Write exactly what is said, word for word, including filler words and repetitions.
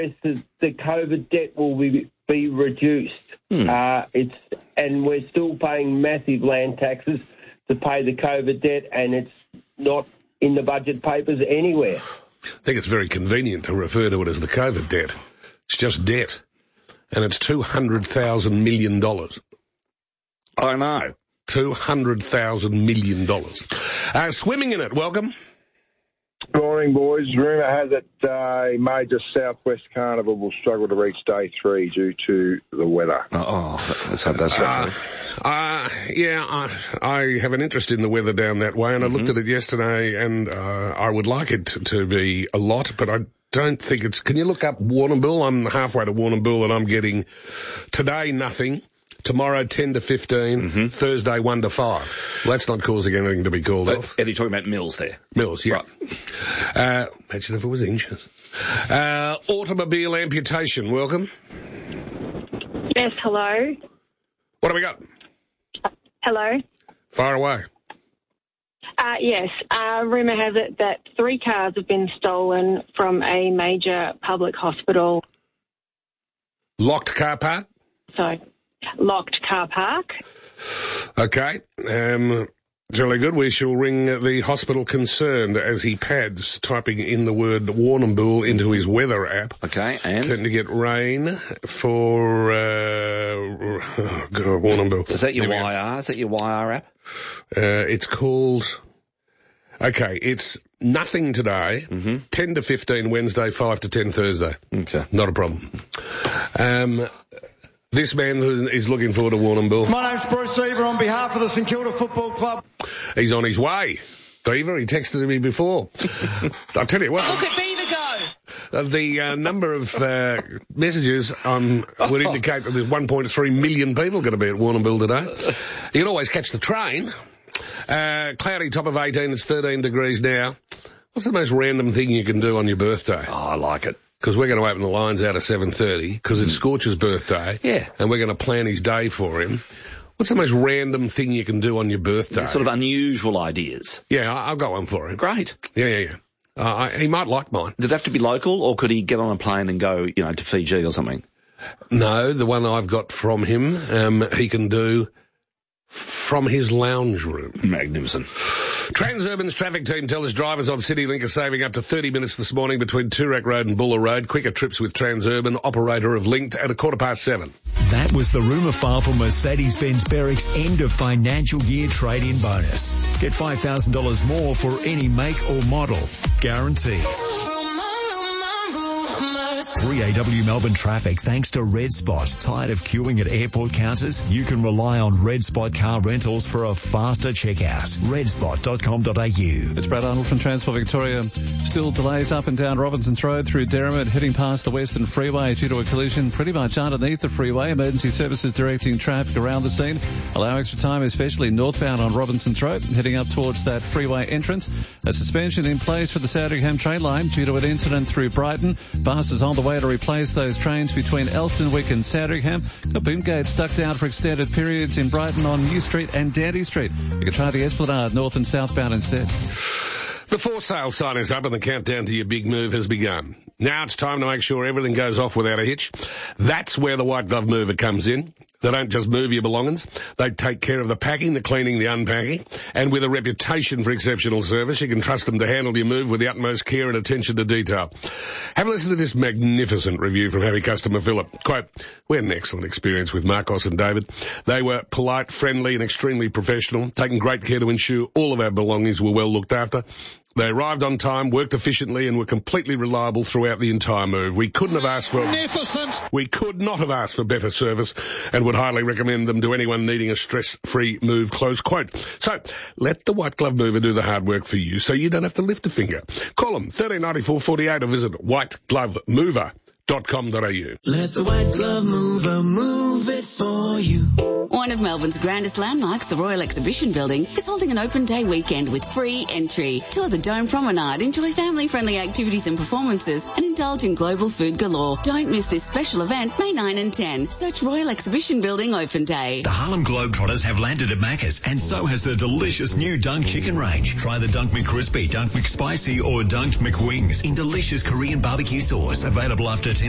the, the COVID debt will be, be reduced. Hmm. Uh, it's and we're still paying massive land taxes to pay the COVID debt, and it's not in the budget papers anywhere. I think it's very convenient to refer to it as the COVID debt. It's just debt, and it's two hundred thousand million dollars. I know. two hundred thousand million dollars. Uh, swimming in it, welcome. Good morning, boys. Rumour has it uh, a major Southwest Carnival will struggle to reach day three due to the weather. Oh, let's hope that's right. Uh, uh, yeah, I, I have an interest in the weather down that way, and mm-hmm. I looked at it yesterday, and uh, I would like it to, to be a lot, but I don't think it's... Can you look up Warrnambool? I'm halfway to Warrnambool, and I'm getting today nothing. Tomorrow, ten to fifteen. Mm-hmm. Thursday, one to five. Well, that's not causing anything to be called but, off. Eddie, talking about Mills there. Mills, yeah. Right. Uh, imagine if it was inches. Uh, automobile amputation, welcome. Yes, hello. What have we got? Uh, hello. Fire away. Uh, yes, uh, rumour has it that three cars have been stolen from a major public hospital. Locked car park? So... Locked car park. Okay. Um, jolly good. We shall ring the hospital concerned as he pads, typing in the word Warrnambool into his weather app. Okay, and? Tend to get rain for, uh, oh God, Warrnambool. Is that your Y R? Is that your Y R app? Uh, it's called... Okay, it's nothing today, mm-hmm. ten to fifteen Wednesday, five to ten Thursday. Okay. Not a problem. Um... This man is looking forward to Warrnambool. My name's Bruce Seaver on behalf of the St Kilda Football Club. He's on his way. Beaver, he texted me before. I'll tell you what. Look at Beaver go! Uh, the uh, number of uh, messages um, would indicate that there's one point three million people going to be at Warrnambool today. You can always catch the train. Uh, cloudy, top of eighteen, it's thirteen degrees now. What's the most random thing you can do on your birthday? Oh, I like it. Because we're going to open the lines out at seven thirty, because it's Scorch's birthday. Yeah. And we're going to plan his day for him. What's the most random thing you can do on your birthday? Sort of unusual ideas. Yeah, I'll go one for him. Great. Yeah, yeah, yeah. Uh, I, he might like mine. Does it have to be local, or could he get on a plane and go, you know, to Fiji or something? No, the one I've got from him, um, he can do from his lounge room. Magnificent. Transurban's traffic team tell us drivers on CityLink are saving up to thirty minutes this morning between Toorak Road and Buller Road. Quicker trips with Transurban, operator of Linked, at a quarter past seven. That was the rumour file for Mercedes-Benz Berwick's end of financial year trade-in bonus. Get five thousand dollars more for any make or model. Guaranteed. Free A W Melbourne traffic thanks to Red Spot. Tired of queuing at airport counters? You can rely on Red Spot car rentals for a faster checkout. red spot dot com dot a u. It's Brad Arnold from Transport Victoria. Still delays up and down Robinson's Road through Derrimut, heading past the Western Freeway due to a collision pretty much underneath the freeway. Emergency services directing traffic around the scene. Allow extra time, especially northbound on Robinson's Road, heading up towards that freeway entrance. A suspension in place for the Sandringham train line due to an incident through Brighton. Bus is on the way to replace those trains between Elstonwick and Sandringham. Got boom gates stuck down for extended periods in Brighton on New Street and Dandy Street. You can try the Esplanade north and southbound instead. The for sale sign is up and the countdown to your big move has begun. Now it's time to make sure everything goes off without a hitch. That's where the White Glove Mover comes in. They don't just move your belongings. They take care of the packing, the cleaning, the unpacking. And with a reputation for exceptional service, you can trust them to handle your move with the utmost care and attention to detail. Have a listen to this magnificent review from happy customer Philip. Quote, we had an excellent experience with Marcos and David. They were polite, friendly and extremely professional, taking great care to ensure all of our belongings were well looked after. They arrived on time, worked efficiently, and were completely reliable throughout the entire move. We couldn't have asked for... Magnificent! We could not have asked for better service and would highly recommend them to anyone needing a stress-free move, close quote. So, let the White Glove Mover do the hard work for you so you don't have to lift a finger. Call them, thirteen ninety-four forty-eight, or visit white glove mover dot com dot a u. Let the White Glove Mover move it for you. One of Melbourne's grandest landmarks, the Royal Exhibition Building, is holding an open day weekend with free entry. Tour the Dome Promenade, enjoy family-friendly activities and performances, and indulge in global food galore. Don't miss this special event, May ninth and tenth. Search Royal Exhibition Building Open Day. The Harlem Globetrotters have landed at Macca's, and so has the delicious new Dunk Chicken range. Try the Dunk McCrispy, Dunk McSpicy, or Dunk McWings in delicious Korean barbecue sauce. Available after